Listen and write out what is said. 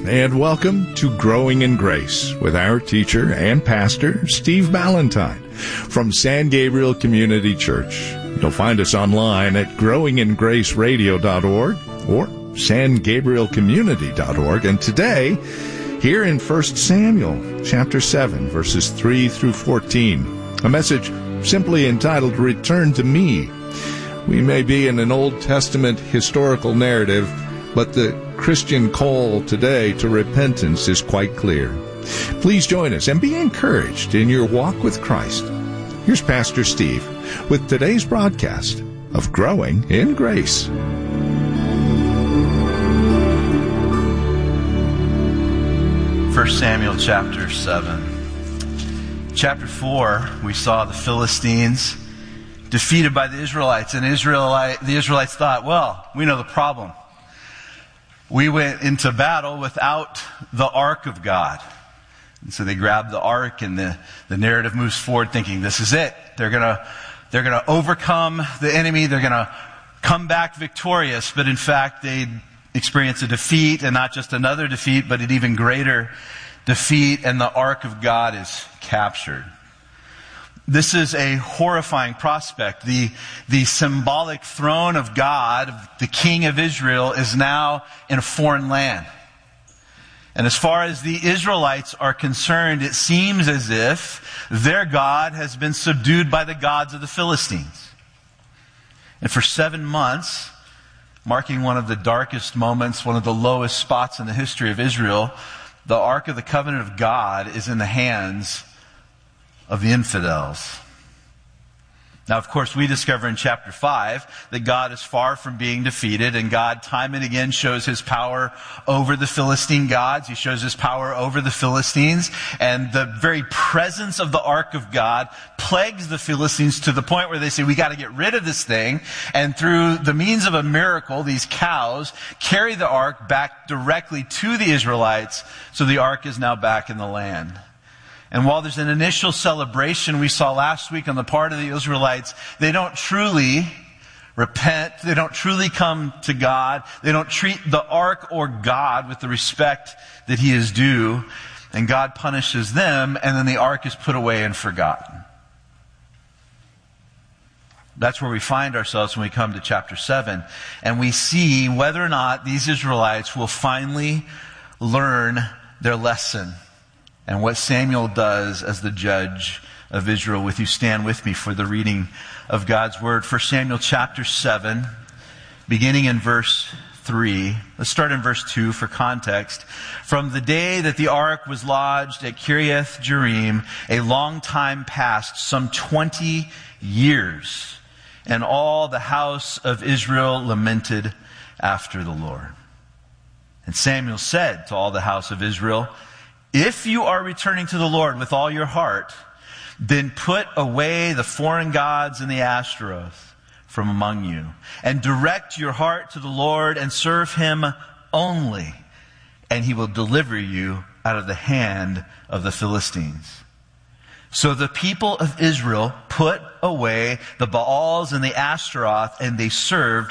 and welcome to Growing in Grace with our teacher and pastor, Steve Ballantyne, from San Gabriel Community Church. You'll find us online at growingingraceradio.org or sangabrielcommunity.org. And today, here in 1 Samuel chapter 7, verses 3 through 14, a message simply entitled, Return to Me. We may be in an Old Testament historical narrative, but the Christian call today to repentance is quite clear. Please join us and be encouraged in your walk with Christ. Here's Pastor Steve with today's broadcast of Growing in Grace. First Samuel chapter 7. Chapter 4, we saw the Philistines defeated by the Israelites. And the Israelites thought, well, we know the problem. We went into battle without the ark of God. And so they grabbed the ark, and the narrative moves forward thinking, this is it. They're gonna overcome the enemy. They're gonna come back victorious. But in fact, they experience a defeat, and not just another defeat, but an even greater defeat, and the ark of God is captured. This is a horrifying prospect. The symbolic throne of God, the King of Israel, is now in a foreign land. And as far as the Israelites are concerned, it seems as if their God has been subdued by the gods of the Philistines. And for 7 months, marking one of the darkest moments, one of the lowest spots in the history of Israel, the Ark of the Covenant of God is in the hands of the infidels. Now, of course, we discover in chapter 5 that God is far from being defeated, and God time and again shows His power over the Philistine gods. He shows His power over the Philistines, and the very presence of the Ark of God plagues the Philistines to the point where they say, we got to get rid of this thing, and through the means of a miracle, these cows carry the Ark back directly to the Israelites, so the Ark is now back in the land. And while there's an initial celebration we saw last week on the part of the Israelites, they don't truly repent. They don't truly come to God. They don't treat the ark or God with the respect that He is due. And God punishes them, and then the ark is put away and forgotten. That's where we find ourselves when we come to chapter 7. And we see whether or not these Israelites will finally learn their lesson. And what Samuel does as the judge of Israel. With you, stand with me for the reading of God's Word. 1 Samuel chapter 7, beginning in verse 3. Let's start in verse 2 for context. From the day that the ark was lodged at Kiriath Jearim, a long time passed, some 20 years, and all the house of Israel lamented after the Lord. And Samuel said to all the house of Israel, if you are returning to the Lord with all your heart, then put away the foreign gods and the Ashtaroth from among you, and direct your heart to the Lord and serve Him only, and He will deliver you out of the hand of the Philistines. So the people of Israel put away the Baals and the Ashtaroth, and they served